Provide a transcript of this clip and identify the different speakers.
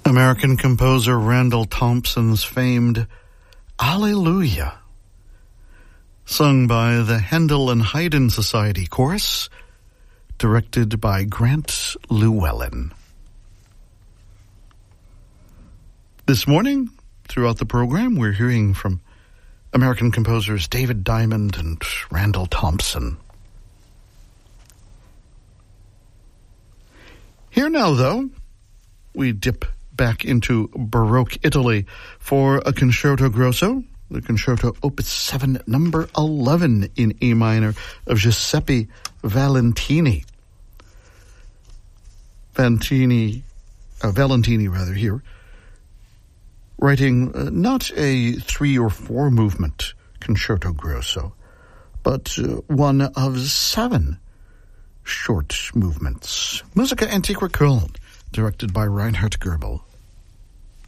Speaker 1: American composer Randall Thompson's famed Alleluia, sung by the Handel and Haydn Society Chorus, directed by Grant Llewellyn. This morning, throughout the program, we're hearing from American composers David Diamond and Randall Thompson. Here now, though, we dip back into Baroque Italy for a concerto grosso, the Concerto Opus 7, number 11 in A minor of Giuseppe Valentini. Valentini here, writing not a 3 or 4 movement concerto grosso, but one of 7 short movements. Musica Antiqua Köln, directed by Reinhard Goebel.